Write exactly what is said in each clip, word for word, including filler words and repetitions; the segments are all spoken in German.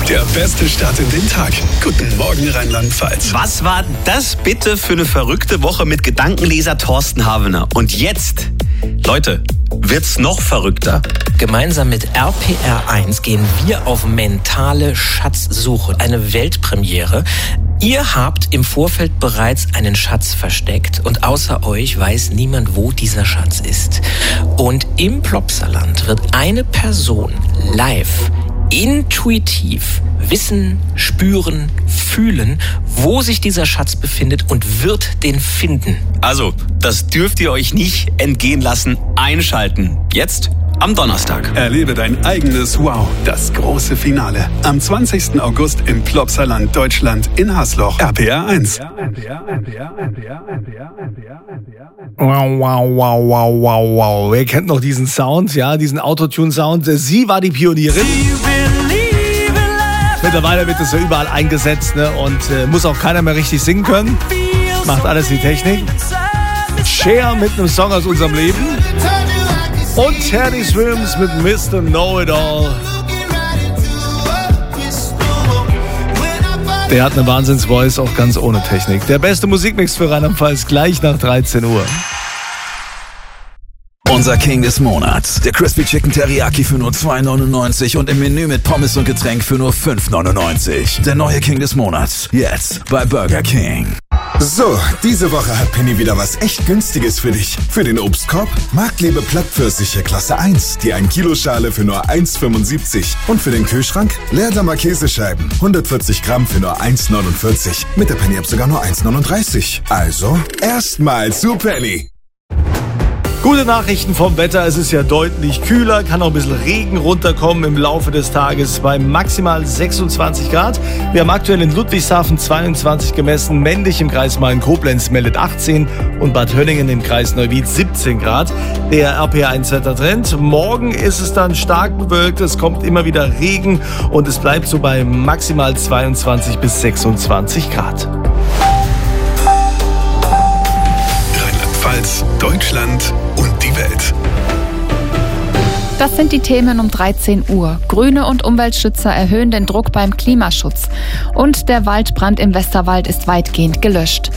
Der beste Start in den Tag. Guten Morgen, Rheinland-Pfalz. Was war das bitte für eine verrückte Woche mit Gedankenleser Thorsten Havener? Und jetzt, Leute, wird's noch verrückter. Gemeinsam mit R P R eins gehen wir auf mentale Schatzsuche. Eine Weltpremiere. Ihr habt im Vorfeld bereits einen Schatz versteckt und außer euch weiß niemand, wo dieser Schatz ist. Und im Plopsaland wird eine Person live, intuitiv wissen, spüren, fühlen, wo sich dieser Schatz befindet und wird den finden. Also, das dürft ihr euch nicht entgehen lassen. Einschalten. Jetzt am Donnerstag. Erlebe dein eigenes Wow, das große Finale. Am zwanzigsten August im Plopsaland, Deutschland, in Hasloch. R P R eins. Wow, wow, wow, wow, wow, wow. Wer kennt noch diesen Sound? Ja, diesen Autotune-Sound. Sie war die Pionierin. Mittlerweile wird es ja überall eingesetzt, ne? Und äh, muss auch keiner mehr richtig singen können. Macht alles die Technik. Cher mit einem Song aus unserem Leben. Und Teddy Swims mit Mister Know-It-All. Der hat eine Wahnsinns-Voice, auch ganz ohne Technik. Der beste Musikmix für Rheinland-Pfalz gleich nach dreizehn Uhr. Unser King des Monats. Der Crispy Chicken Teriyaki für nur zwei neunundneunzig und im Menü mit Pommes und Getränk für nur fünf neunundneunzig. Der neue King des Monats. Jetzt bei Burger King. So, diese Woche hat Penny wieder was echt Günstiges für dich. Für den Obstkorb Marktlebe Plattpfirsiche Klasse eins, die ein Kilo Schale für nur eins fünfundsiebzig. Und für den Kühlschrank Leerdammer Käsescheiben, hundertvierzig Gramm für nur eins neunundvierzig. Mit der Penny App sogar nur eins neununddreißig. Also, erstmal zu Penny. Gute Nachrichten vom Wetter. Es ist ja deutlich kühler, kann auch ein bisschen Regen runterkommen im Laufe des Tages bei maximal sechsundzwanzig Grad. Wir haben aktuell in Ludwigshafen zweiundzwanzig gemessen, Männlich im Kreis Main-Koblenz meldet achtzehn und Bad Hönningen im Kreis Neuwied siebzehn Grad. Der R P R eins Wettertrend. Morgen ist es dann stark bewölkt, es kommt immer wieder Regen und es bleibt so bei maximal zweiundzwanzig bis sechsundzwanzig Grad. Rheinland-Pfalz, Deutschland und die Welt. Das sind die Themen um dreizehn Uhr. Grüne und Umweltschützer erhöhen den Druck beim Klimaschutz. Und der Waldbrand im Westerwald ist weitgehend gelöscht.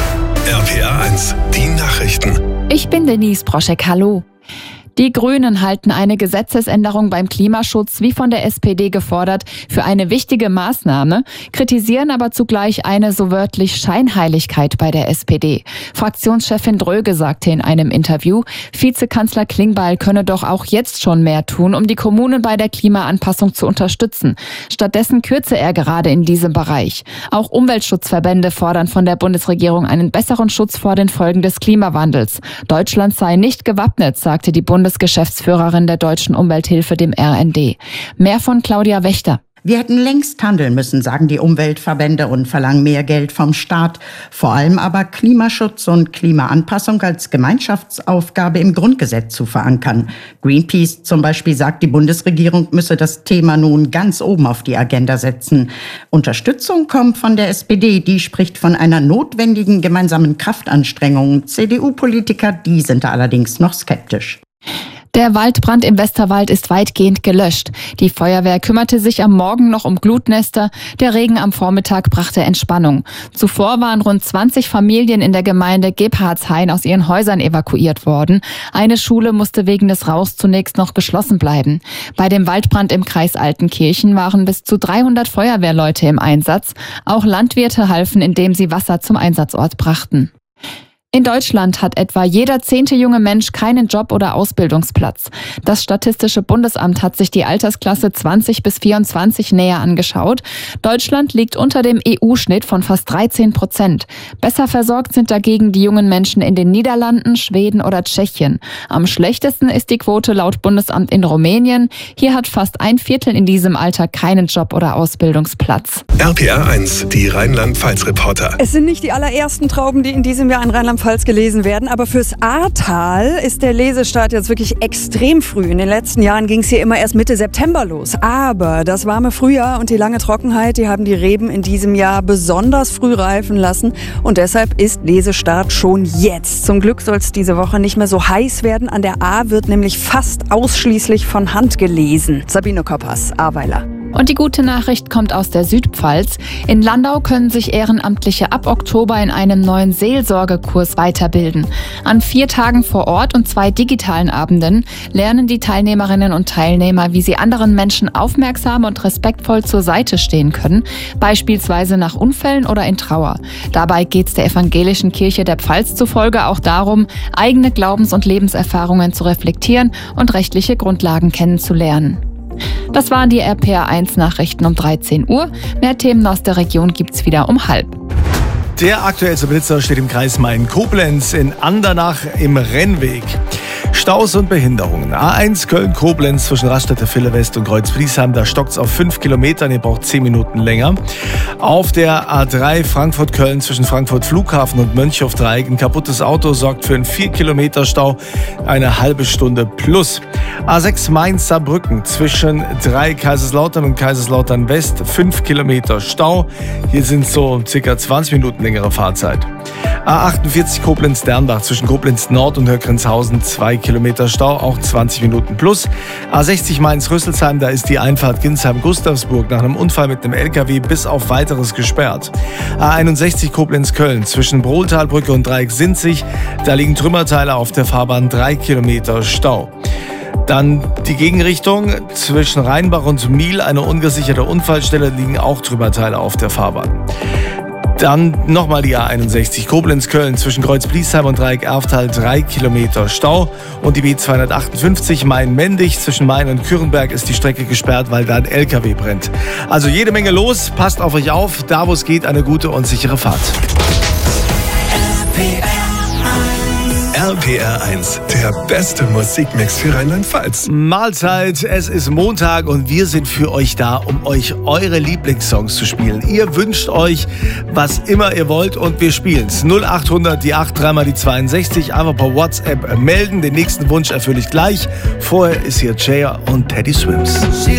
R P R eins, die Nachrichten. Ich bin Denise Broschek, hallo. Die Grünen halten eine Gesetzesänderung beim Klimaschutz, wie von der S P D gefordert, für eine wichtige Maßnahme, kritisieren aber zugleich eine so wörtlich Scheinheiligkeit bei der S P D. Fraktionschefin Dröge sagte in einem Interview, Vizekanzler Klingbeil könne doch auch jetzt schon mehr tun, um die Kommunen bei der Klimaanpassung zu unterstützen. Stattdessen kürze er gerade in diesem Bereich. Auch Umweltschutzverbände fordern von der Bundesregierung einen besseren Schutz vor den Folgen des Klimawandels. Deutschland sei nicht gewappnet, sagte die Bundesregierung. Bundesgeschäftsführerin der Deutschen Umwelthilfe, dem R N D. Mehr von Claudia Wächter. Wir hätten längst handeln müssen, sagen die Umweltverbände und verlangen mehr Geld vom Staat. Vor allem aber Klimaschutz und Klimaanpassung als Gemeinschaftsaufgabe im Grundgesetz zu verankern. Greenpeace zum Beispiel sagt, die Bundesregierung müsse das Thema nun ganz oben auf die Agenda setzen. Unterstützung kommt von der S P D, die spricht von einer notwendigen gemeinsamen Kraftanstrengung. C D U-Politiker, die sind da allerdings noch skeptisch. Der Waldbrand im Westerwald ist weitgehend gelöscht. Die Feuerwehr kümmerte sich am Morgen noch um Glutnester. Der Regen am Vormittag brachte Entspannung. Zuvor waren rund zwanzig Familien in der Gemeinde Gebhardshain aus ihren Häusern evakuiert worden. Eine Schule musste wegen des Rauchs zunächst noch geschlossen bleiben. Bei dem Waldbrand im Kreis Altenkirchen waren bis zu dreihundert Feuerwehrleute im Einsatz. Auch Landwirte halfen, indem sie Wasser zum Einsatzort brachten. In Deutschland hat etwa jeder zehnte junge Mensch keinen Job oder Ausbildungsplatz. Das Statistische Bundesamt hat sich die Altersklasse zwanzig bis vierundzwanzig näher angeschaut. Deutschland liegt unter dem E U-Schnitt von fast dreizehn Prozent. Besser versorgt sind dagegen die jungen Menschen in den Niederlanden, Schweden oder Tschechien. Am schlechtesten ist die Quote laut Bundesamt in Rumänien. Hier hat fast ein Viertel in diesem Alter keinen Job oder Ausbildungsplatz. R P R eins, die Rheinland-Pfalz-Reporter. Es sind nicht die allerersten Trauben, die in diesem Jahr in Rheinland-Pfalz gelesen werden, aber fürs Ahrtal ist der Lesestart jetzt wirklich extrem früh. In den letzten Jahren ging es hier immer erst Mitte September los. Aber das warme Frühjahr und die lange Trockenheit, die haben die Reben in diesem Jahr besonders früh reifen lassen und deshalb ist Lesestart schon jetzt. Zum Glück soll es diese Woche nicht mehr so heiß werden. An der Ahr wird nämlich fast ausschließlich von Hand gelesen. Sabine Koppas, Ahrweiler. Und die gute Nachricht kommt aus der Südpfalz. In Landau können sich Ehrenamtliche ab Oktober in einem neuen Seelsorgekurs weiterbilden. An vier Tagen vor Ort und zwei digitalen Abenden lernen die Teilnehmerinnen und Teilnehmer, wie sie anderen Menschen aufmerksam und respektvoll zur Seite stehen können, beispielsweise nach Unfällen oder in Trauer. Dabei geht es der Evangelischen Kirche der Pfalz zufolge auch darum, eigene Glaubens- und Lebenserfahrungen zu reflektieren und rechtliche Grundlagen kennenzulernen. Das waren die R P R eins Nachrichten um dreizehn Uhr. Mehr Themen aus der Region gibt's wieder um halb. Der aktuellste Blitzer steht im Kreis Main-Koblenz in Andernach im Rennweg. Staus und Behinderungen. A eins Köln-Koblenz zwischen Raststätte Ville West und Kreuz-Friesheim, da stockt's auf fünf Kilometern, ihr braucht zehn Minuten länger. Auf der A drei Frankfurt-Köln zwischen Frankfurt Flughafen und Mönchhof-Dreieck, ein kaputtes Auto sorgt für einen vier Kilometer Stau, eine halbe Stunde plus. A sechs Mainz-Saarbrücken zwischen drei Kaiserslautern und Kaiserslautern West, fünf Kilometer Stau. Hier sind so circa zwanzig Minuten längere Fahrzeit. A achtundvierzig Koblenz-Dernbach zwischen Koblenz Nord und Höckrenzhausen, zwei Kilometer Stau, auch zwanzig Minuten plus. A sechzig Mainz-Rüsselsheim, da ist die Einfahrt Ginsheim-Gustavsburg nach einem Unfall mit einem L K W bis auf weiteres gesperrt. A einundsechzig Koblenz-Köln zwischen Brohltalbrücke und Dreieck-Sinzig, da liegen Trümmerteile auf der Fahrbahn, drei Kilometer Stau. Dann die Gegenrichtung zwischen Rheinbach und Miel, eine ungesicherte Unfallstelle, liegen auch Trümmerteile auf der Fahrbahn. Dann nochmal die A einundsechzig Koblenz-Köln zwischen Kreuz-Bliesheim und Dreieck-Erftal, drei Kilometer Stau. Und die B zweihundertachtundfünfzig Main-Mendig zwischen Main und Kürrenberg ist die Strecke gesperrt, weil da ein L K W brennt. Also jede Menge los, passt auf euch auf, da wo es geht, eine gute und sichere Fahrt. R P R eins, der beste Musikmix für Rheinland-Pfalz. Mahlzeit, es ist Montag und wir sind für euch da, um euch eure Lieblingssongs zu spielen. Ihr wünscht euch, was immer ihr wollt und wir spielen's. null achthundert, die acht, dreimal die zweiundsechzig, einfach per WhatsApp melden. Den nächsten Wunsch erfülle ich gleich. Vorher ist hier Jaya und Teddy Swims.